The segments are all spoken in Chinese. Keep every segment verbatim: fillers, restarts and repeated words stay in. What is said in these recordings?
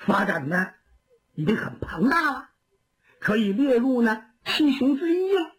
发展呢已经很庞大了，可以列入呢七雄之一了。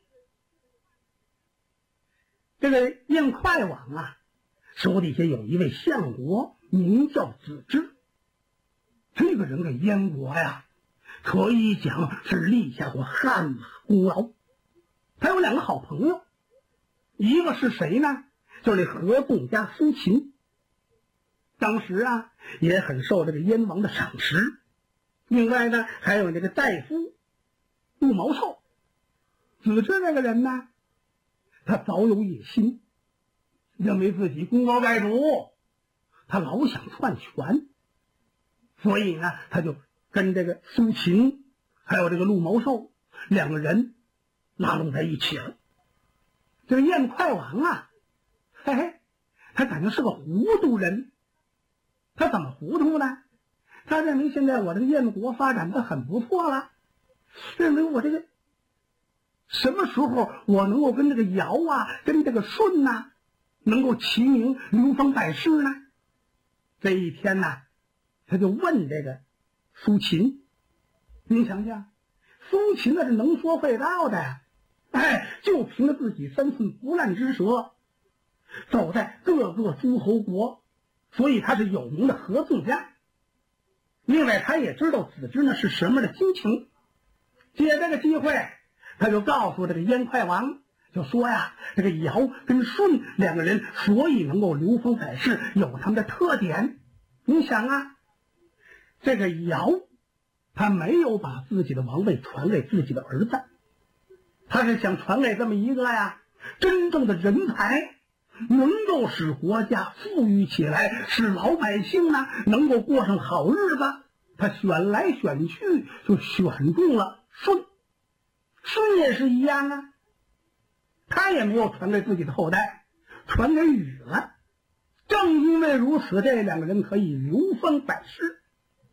这个燕快王啊，手底下有一位相国，名叫子之。这个人给燕国呀，可以讲是立下过汗马功劳。他有两个好朋友，一个是谁呢？就是这合纵家苏秦。当时啊，也很受这个燕王的赏识。另外呢，还有这个大夫陆毛寿。子之这个人呢，他早有野心，认为自己功高盖主，他老想篡权，所以呢，他就跟这个苏秦还有这个陆毛寿两个人拉拢在一起了。这个燕快王啊，嘿嘿，他感觉是个糊涂人。他怎么糊涂呢？他认为现在我这个燕国发展的很不错了，认为我这个什么时候我能够跟这个尧啊，跟这个舜呐，能够齐名流芳百世呢？这一天呢，他就问这个苏秦，您想想，苏秦那是能说会道的呀，哎，就凭着自己三寸不烂之舌，走在各个诸侯国，所以他是有名的合纵家。另外，他也知道子之呢是什么的心情，借这个机会，他就告诉这个燕快王，就说呀，这个尧跟舜两个人所以能够流芳百世，有他们的特点。你想啊，这个尧他没有把自己的王位传给自己的儿子，他是想传给这么一个呀真正的人才，能够使国家富裕起来，使老百姓呢能够过上好日子。他选来选去就选中了舜。舜也是一样啊，他也没有传给自己的后代，传给禹了。正因为如此，这两个人可以流芳百世。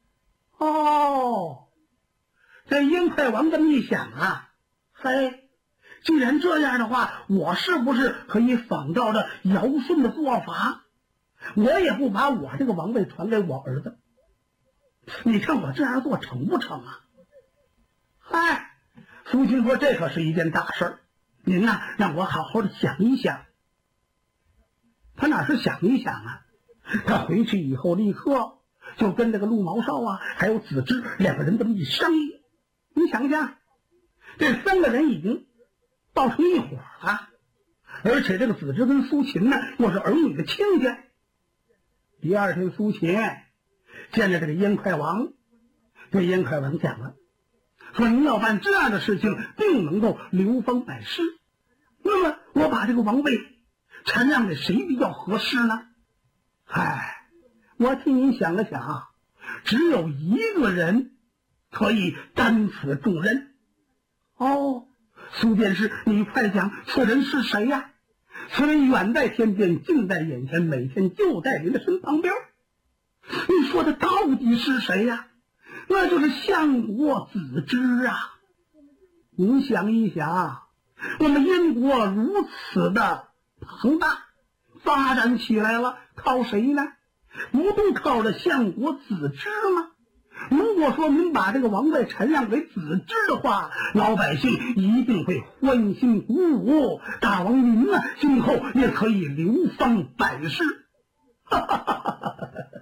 哦，这燕快王这么一想啊，嘿，既然这样的话，我是不是可以仿照着尧舜的做法，我也不把我这个王位传给我儿子？你看我这样做成不成啊？嗨，苏秦说这可是一件大事儿，您呐、啊、让我好好的想一想。他哪是想一想啊，他回去以后立刻就跟这个陆毛少啊还有子之两个人这么一商议。你想想，这三个人已经抱成一伙了，而且这个子之跟苏秦呢又是儿女的亲家。第二天苏秦见着这个燕快王，对燕快王讲了，说您要办这样的事情，并能够流芳百世，那么我把这个王位禅让给谁比较合适呢？唉，我替您想了想，只有一个人可以担此重任。哦，苏殿师，你快讲，此人是谁呀？此人远在天边，近在眼前，每天就在您的身旁边。你说的到底是谁呀？那就是相国子之啊！您想一想，我们燕国如此的庞大，发展起来了，靠谁呢？不都靠着相国子之吗？如果说您把这个王位禅让给子之的话，老百姓一定会欢欣鼓舞，大王您呢，今后也可以流芳百世。哈哈哈哈哈！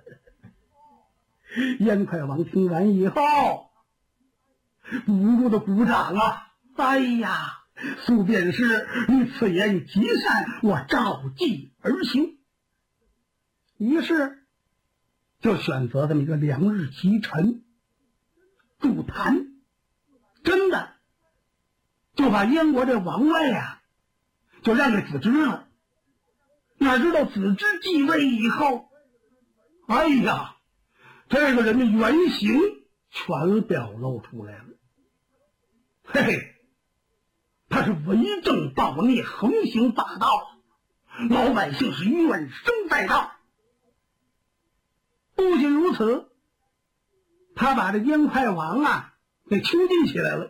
燕快王听完以后，不住的鼓掌啊！哎呀，苏殿师，你此言极善，我照计而行。于是就选择这么一个良日吉辰筑坛，真的就把燕国这王位啊就让给子之了。哪知道子之继位以后，哎呀，这个人的原形全表露出来了。嘿嘿，他是为政暴虐，横行霸道，老百姓是怨声载道。不仅如此，他把这燕快王啊给囚禁起来了，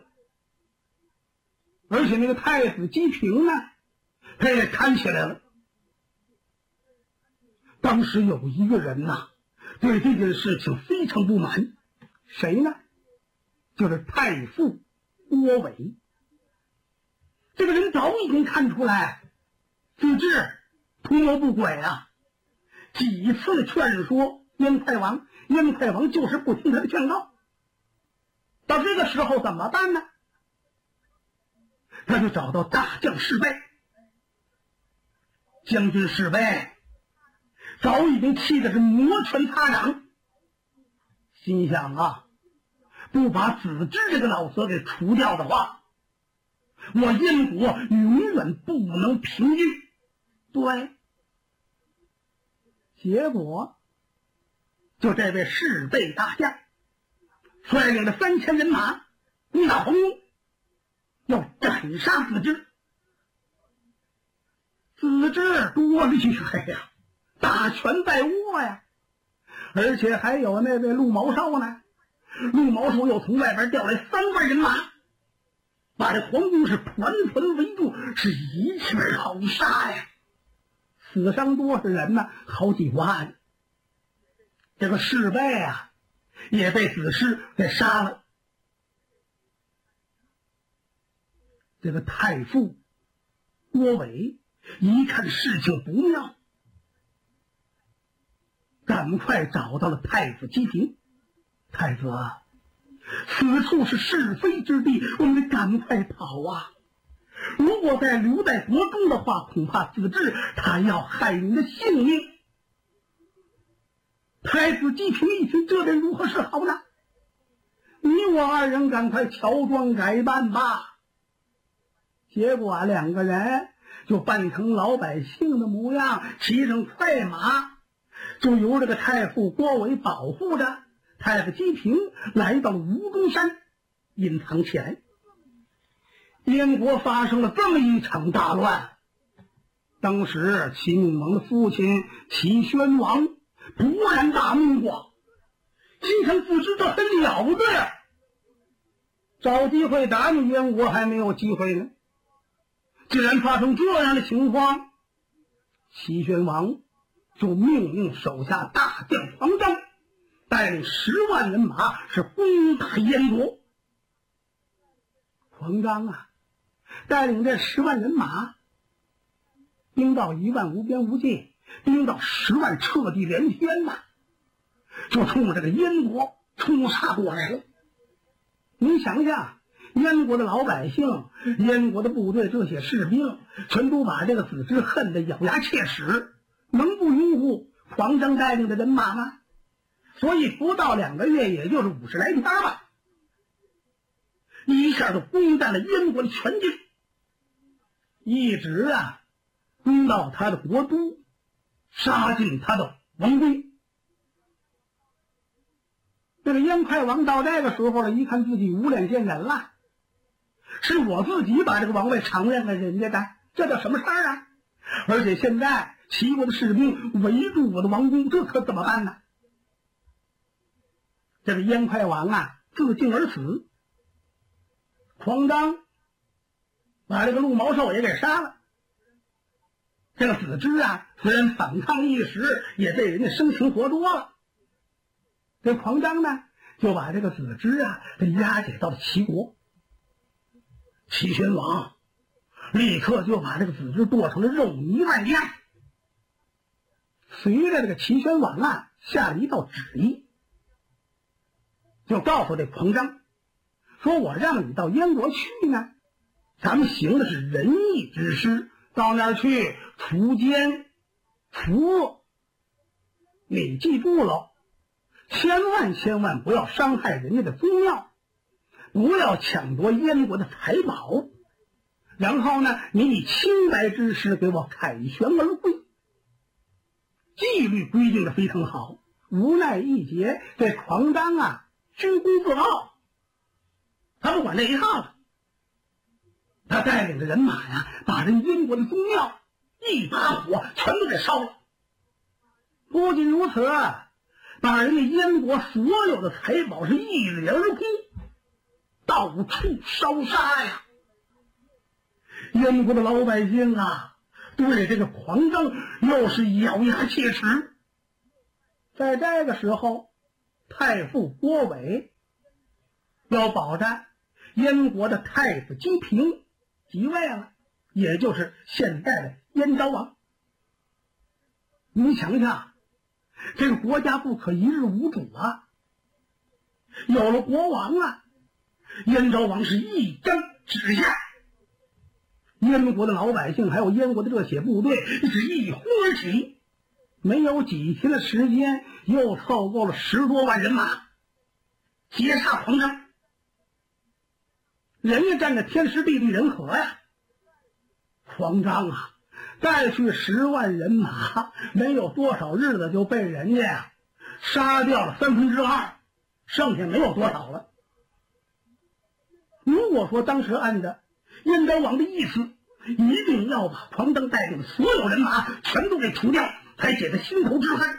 而且那个太子姬平呢，他也看起来了。当时有一个人呐、啊，对这件事情非常不满， 谁呢？就是太傅郭伟。这个人早已经看出来子至图谋不轨啊，几次劝说燕快王，燕快王就是不听他的劝告。到这个时候怎么办呢？他就找到大将士备，将军士备早已经气的是摩拳擦掌，心想啊，不把子至这个老贼给除掉的话，我燕国永远不能平静。对，结果就这位士备大将率领着三千人马攻打黄庸，要斩杀子至。子至多厉害呀，大权在握呀，而且还有那位陆毛少呢。陆毛少又从外边调来三万人马，把这皇宫是团团围住，是一气好杀呀，死伤多少人呢？好几万。这个士备啊也被子至给杀了。这个太傅郭伟一看事情不妙，赶快找到了太子姬平。太子啊，此处是是非之地，我们得赶快跑啊！如果再留在国中的话，恐怕子至他要害你的性命。太子姬平一听，这人如何是好呢？你我二人赶快乔装改扮吧。结果啊，两个人就扮成老百姓的模样，骑上快马，就由这个太傅郭伟保护着。太子姬平来到了吴中山，隐藏起来。燕国发生了这么一场大乱，当时齐闵王的父亲齐宣王勃然大怒啊，心想子至这还了得呀，找机会打你燕国还没有机会呢。既然发生这样的情况，齐宣王就命令手下大将黄章带领十万人马是攻打燕国。黄章啊，带领这十万人马，兵到一万无边无际，兵到十万彻地连天呐，就冲着这个燕国冲杀过来了。您想想，燕国的老百姓，燕国的部队，这些士兵全都把这个子至恨得咬牙切齿，能不拥护黄章带领的人马吗？所以不到两个月，也就是五十来天吧，一下就攻占了燕国的全境，一直啊攻到他的国都，杀进他的王宫。这个燕快王到这个时候了，一看自己无脸见人了，是我自己把这个王位承认给人家的，这叫什么事儿啊？而且现在齐国的士兵围住我的王宫，这可怎么办呢？这个燕快王啊自尽而死，黄章把这个陆毛寿也给杀了。这个子至啊虽然反抗一时，也被人家生擒活捉了。这黄章呢就把这个子至啊给押解到了齐国。齐宣王立刻就把这个子至剁成了肉泥万样。随着这个齐宣王啊下了一道旨意，就告诉这黄章说，我让你到燕国去呢，咱们行的是仁义之师，到那儿去除奸除恶，你记住了，千万千万不要伤害人家的宗庙，不要抢夺燕国的财宝，然后呢你以清白之师给我凯旋而归。纪律规定的非常好，无奈一劫，这黄章啊居功自傲，他不管这一套了。他带领着人马呀，把人燕国的宗庙一把火全都给烧了。不仅如此，把人家燕国所有的财宝是一掠而空，到处烧杀呀。燕国的老百姓啊，对这个黄章又是咬牙切齿。在这个时候，太傅郭伟要保着燕国的太子姬平即位了，也就是现在的燕昭王。你想想，这个国家不可一日无主啊！有了国王啊，燕昭王是一将之下，燕国的老百姓还有燕国的热血部队是一哄而起，没有几天的时间，又凑够了十多万人马，截杀狂张。人家占着天时地利人和呀，狂张啊，带去十万人马，没有多少日子就被人家呀杀掉了三分之二，剩下没有多少了。如果说当时按照燕昭王的意思，一定要把狂张带领的所有人马全都给除掉，才解他心头之恨。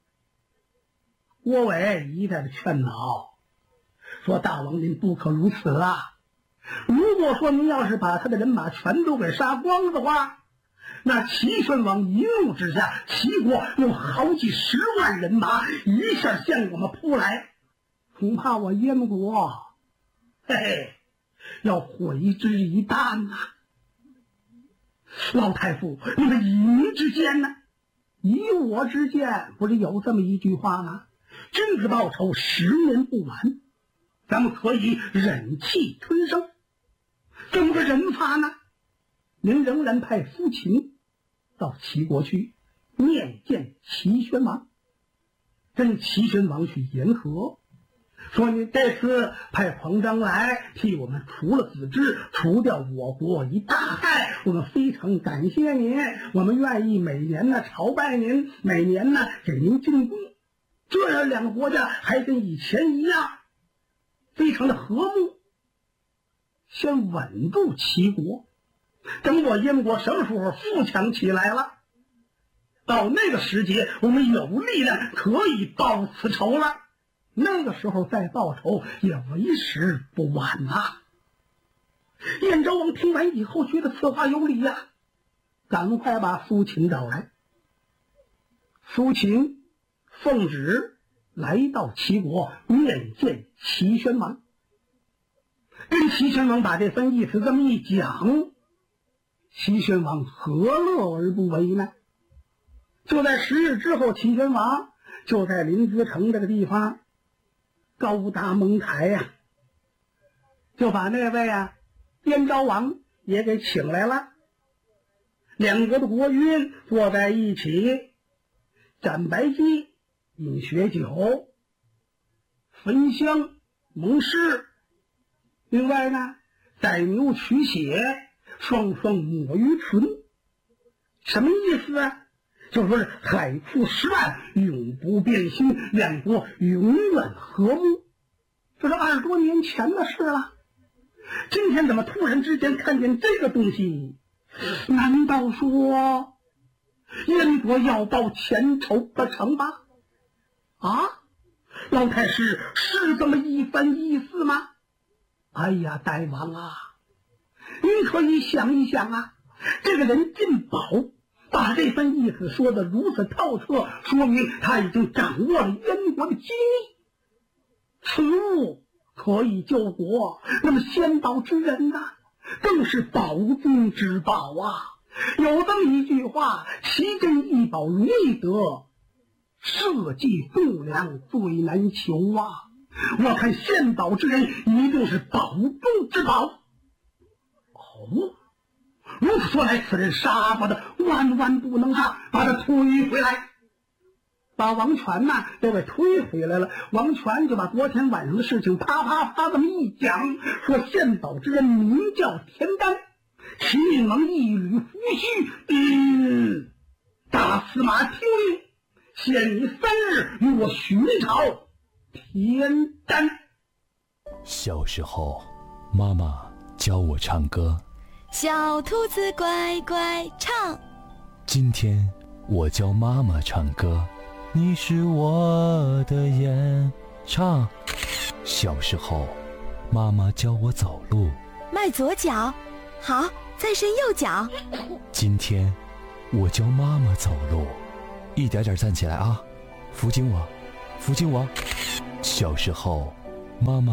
郭伟一再的劝导，说大王您不可如此啊！如果说您要是把他的人马全都给杀光的话，那齐宣王一怒之下，齐国有好几十万人马一下向我们扑来，恐怕我燕国，嘿嘿，要毁之一旦呐、啊！老太傅，你们以民之见呢？以我之见，不是有这么一句话吗？君子报仇，十年不晚。咱们可以忍气吞声。怎么个忍法呢？您仍然派苏秦到齐国去面见齐宣王，跟齐宣王去言和，说你这次派狂张来替我们除了子之，除掉我国一大害，我们非常感谢您，我们愿意每年呢朝拜您，每年呢给您进贡，这样两个国家还跟以前一样，非常的和睦。先稳住齐国，等我燕国什么时候富强起来了，到那个时节我们有力量可以报此仇了，那个时候再报仇也为时不晚呐。燕昭王听完以后觉得此话有理呀、啊，赶快把苏秦找来。苏秦奉旨来到齐国面见齐宣王，跟齐宣王把这番意思这么一讲，齐宣王何乐而不为呢？就在十日之后，齐宣王就在临淄城这个地方高搭蒙台呀、啊，就把那位啊燕昭王也给请来了。两国的国君坐在一起，斩白鸡，饮血酒，焚香盟誓。另外呢，宰牛取血，双双抹于唇。什么意思啊？就说是海枯石烂，永不变心，两国永远和睦。这是二十多年前的事了。今天怎么突然之间看见这个东西？难道说燕国要报前仇不成吧？啊，老太师是这么一番意思吗？哎呀，大王啊，您可以想一想啊，这个人进宝把这番意思说得如此透彻，说明他已经掌握了燕国的机密，此物可以救国，那么先宝之人呐、啊，更是宝中之宝啊！有这么一句话，奇珍异宝容易得，社稷栋梁最难求啊！我看献宝之人一定是宝中之宝。哦，如此说来，此人杀不得，万万不能杀，把他推回来。把王权呐都给推回来了。王权就把昨天晚上的事情啪啪啪这么一讲，说献宝之人名叫田丹，齐闵王一缕胡须，嗯，大司马听令，限你三日与我寻找田丹。 小时候，妈妈教我唱歌， 小兔子乖乖唱。 今天我教妈妈唱歌，你是我的眼。唱。小时候，妈妈教我走路， 迈左脚，好，再伸右脚。 今天我教妈妈走路，一点点站起来啊，扶紧我，扶紧我。小时候，妈妈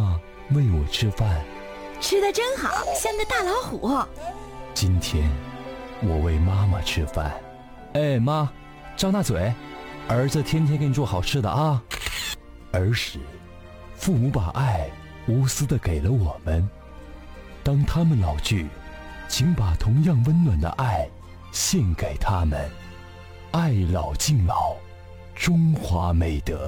喂我吃饭。 吃得真好，像个大老虎。 今天我喂妈妈吃饭。哎，妈，张大嘴，儿子天天给你做好吃的啊。儿时，父母把爱无私地给了我们，当他们老去，请把同样温暖的爱献给他们。爱老敬老，中华美德。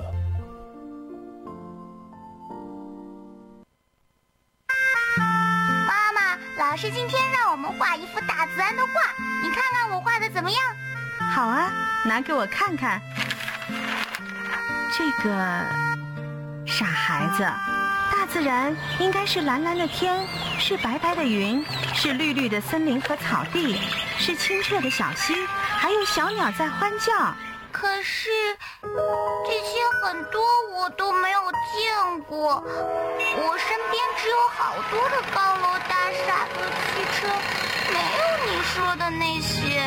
妈妈，老师今天让我们画一幅大自然的画，你看看我画的怎么样？ 好啊，拿给我看看。这个傻孩子，大自然应该是蓝蓝的天，是白白的云，是绿绿的森林和草地，是清澈的小溪，还有小鸟在欢叫。 可是这些很多我都没有见过，我身边只有好多的高楼大厦和汽车，没有你说的那些。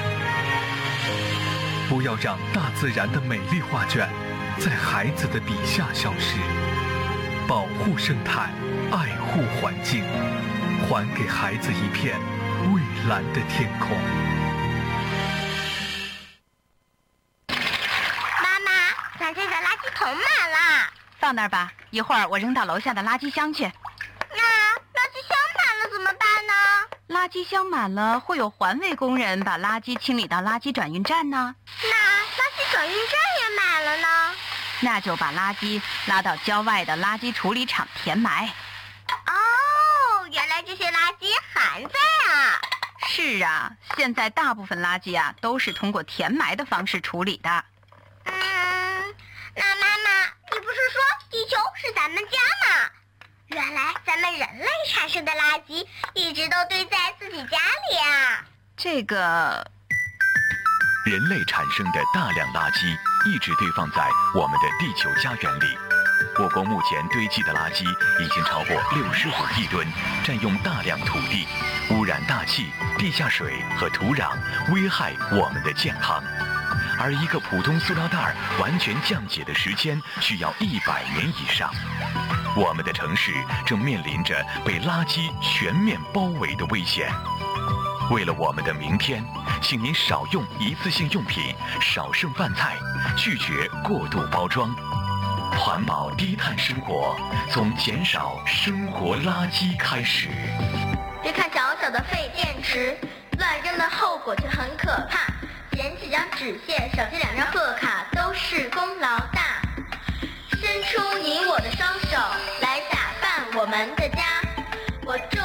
不要让大自然的美丽画卷在孩子的笔下消失，保护生态，爱护环境，还给孩子一片蔚蓝的天空。 妈妈，咱这个垃圾桶满了。 放那儿吧，一会儿我扔到楼下的垃圾箱去。 那垃圾箱满了怎么办呢？ 垃圾箱满了，会有环卫工人把垃圾清理到垃圾转运站呢。 那垃圾转运站也满了呢？ 那就把垃圾拉到郊外的垃圾处理厂填埋。 哦，原来这些垃圾还在啊！ 是啊，现在大部分垃圾啊都是通过填埋的方式处理的。 嗯，那妈妈，你不是说地球是咱们家吗？原来咱们人类产生的垃圾一直都堆在自己家里啊！ 这个， 人类产生的大量垃圾一直堆放在我们的地球家园里。我国目前堆积的垃圾已经超过六十五亿吨，占用大量土地，污染大气、地下水和土壤，危害我们的健康。而一个普通塑料袋完全降解的时间需要一百年以上。我们的城市正面临着被垃圾全面包围的危险。为了我们的明天，请您少用一次性用品，少剩饭菜，拒绝过度包装。环保低碳生活，从减少生活垃圾开始。 别看小小的废电池，乱扔的后果却很可怕。捡几张纸屑，少接两张贺卡，都是功劳大。伸出你我的双手，来打扮我们的家。我祝